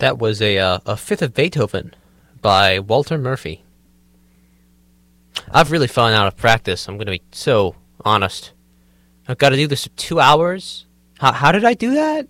That was a Fifth of Beethoven by Walter Murphy. I've really fallen out of practice. I'm going to be so honest. I've got to do this for 2 hours? How did I do that?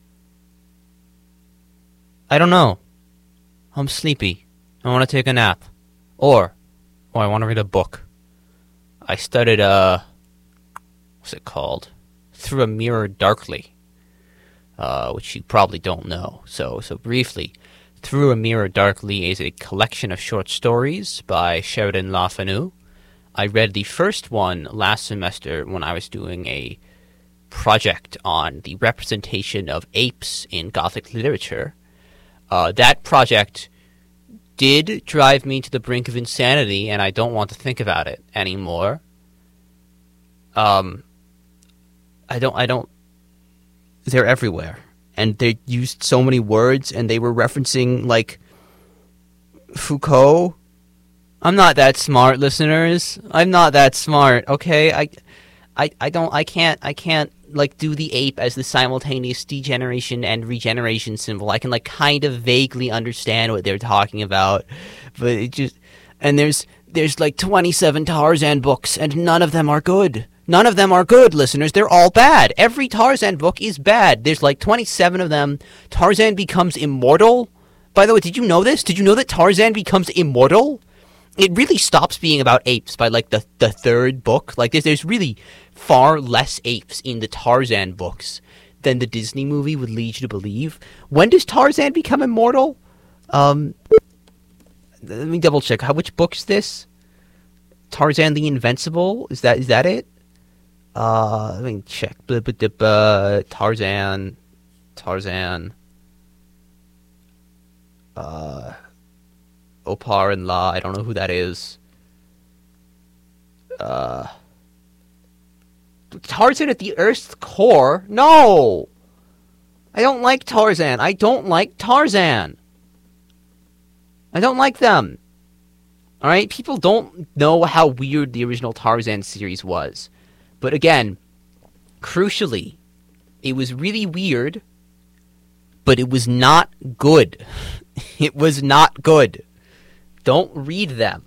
I don't know. I'm sleepy. I want to take a nap. Or I want to read a book. I studied, what's it called? Through a Mirror Darkly. Which you probably don't know. So briefly, Through a Mirror Darkly is a collection of short stories by Sheridan Le Fanu. I read the first one last semester when I was doing a project on the representation of apes in Gothic literature. That project did drive me to the brink of insanity, and I don't want to think about it anymore. I don't. They're everywhere, and they used so many words, and they were referencing like Foucault. I'm not that smart, listeners. I'm not that smart. Okay, I can't like do the ape as the simultaneous degeneration and regeneration symbol. I can like kind of vaguely understand what they're talking about, but it just, and there's like 27 Tarzan books, and none of them are good. None of them are good, listeners. They're all bad. Every Tarzan book is bad. There's like 27 of them. Tarzan becomes immortal. By the way, did you know this? Did you know that Tarzan becomes immortal? It really stops being about apes by like the third book. Like there's really far less apes in the Tarzan books than the Disney movie would lead you to believe. When does Tarzan become immortal? Let me double check. Which book is this? Tarzan the Invincible? Is that it? Let me check. Tarzan. Opar and La. I don't know who that is. Tarzan at the Earth's core? No! I don't like Tarzan. I don't like them. Alright? People don't know how weird the original Tarzan series was. But again, crucially, it was really weird, but it was not good. It was not good. Don't read them.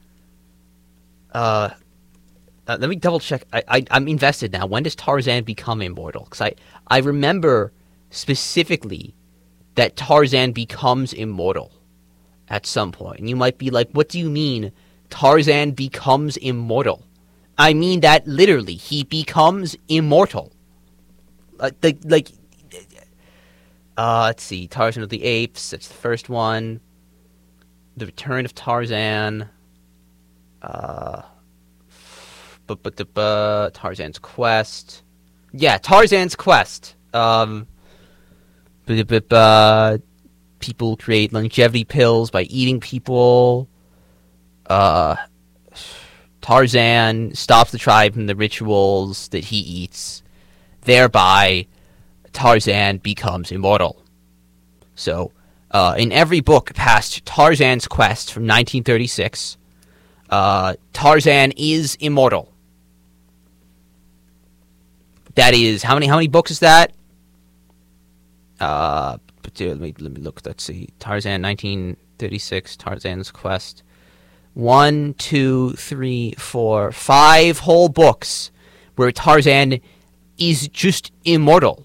Let me double check. I'm invested now. When does Tarzan become immortal? Because I remember specifically that Tarzan becomes immortal at some point. And you might be like, what do you mean Tarzan becomes immortal? I mean that literally. He becomes immortal. Let's see. Tarzan of the Apes. That's the first one. The Return of Tarzan. Tarzan's Quest. Yeah, Tarzan's Quest. People create longevity pills by eating people. Tarzan stops the tribe from the rituals that he eats. Thereby, Tarzan becomes immortal. So, in every book past Tarzan's Quest from 1936, Tarzan is immortal. That is, how many books is that? Let me look. Let's see. Tarzan 1936, Tarzan's Quest. 1, 2, 3, 4, 5 whole books where Tarzan is just immortal.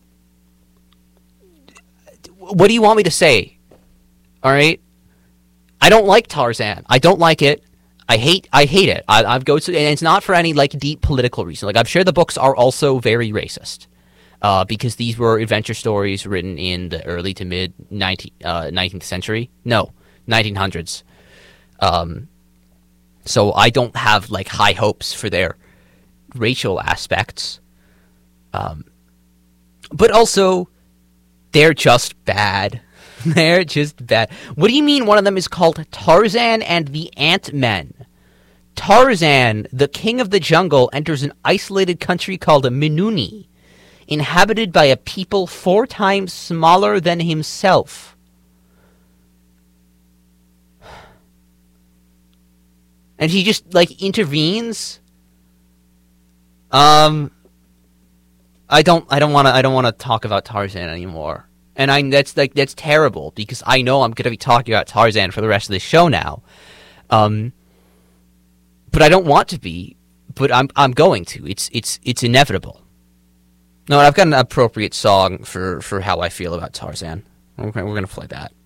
What do you want me to say? All right? I don't like Tarzan. I don't like it. I hate it. I've go to, and it's not for any like deep political reason. Like I'm sure the books are also very racist, because these were adventure stories written in the early to mid 19th century. No, 1900s. So I don't have like high hopes for their racial aspects. But also, they're just bad. They're just bad. What do you mean one of them is called Tarzan and the Ant-Men? Tarzan, the king of the jungle, enters an isolated country called Minuni, inhabited by a people 4 times smaller than himself. And he just, like, intervenes? I don't want to talk about Tarzan anymore. And that's terrible because I know I'm going to be talking about Tarzan for the rest of this show now. But I don't want to be, but I'm going to. It's inevitable. No, I've got an appropriate song for how I feel about Tarzan. We're going to play that.